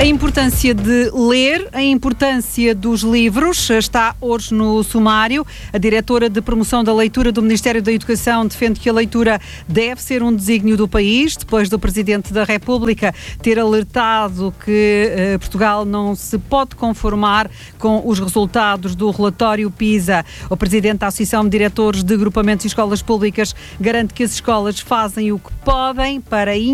A importância de ler, a importância dos livros, está hoje no sumário. A diretora de promoção da leitura do Ministério da Educação defende que a leitura deve ser um desígnio do país, depois do Presidente da República ter alertado que Portugal não se pode conformar com os resultados do relatório PISA. O Presidente da Associação de Diretores de Agrupamentos e Escolas Públicas garante que as escolas fazem o que podem para